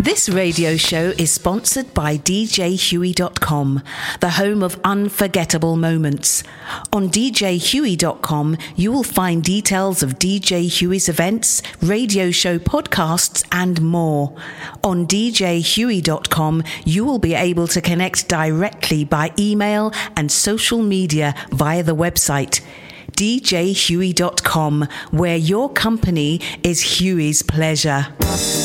This radio show is sponsored by DJHuey.com, the home of unforgettable moments. On DJHuey.com, you will find details of DJ Huey's events, radio show podcasts, and more. On DJHuey.com, you will be able to connect directly by email and social media via the website. DJHuey.com, where your company is Huey's pleasure.